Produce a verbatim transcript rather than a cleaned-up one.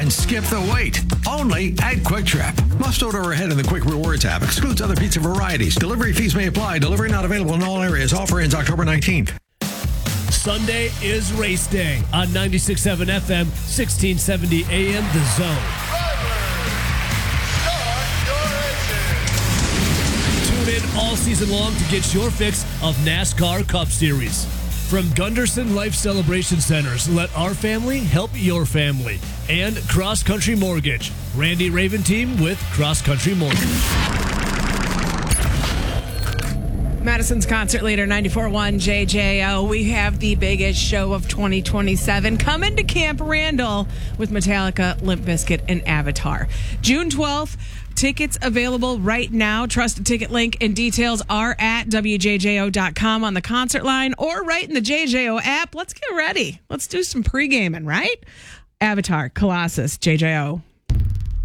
and skip the wait. Only at Quick Trip. Must order ahead in the Quick Rewards app. Excludes other pizza varieties. Delivery fees may apply. Delivery not available in all areas. Offer ends October nineteenth. Sunday is race day on ninety-six point seven F M, sixteen seventy A M, The Zone. Tune in all season long to get your fix of NASCAR Cup Series. From Gunderson Life Celebration Centers, let our family help your family. And Cross Country Mortgage. Randy Raven team with Cross Country Mortgage. Madison's concert leader, ninety-four point one J J O. We have the biggest show of twenty twenty-seven coming to Camp Randall with Metallica, Limp Bizkit, and Avatar. June twelfth, tickets available right now. Trusted ticket link and details are at W J J O dot com on the concert line or right in the J J O app. Let's get ready. Let's do some pre-gaming, right? Avatar, Colossus, J J O.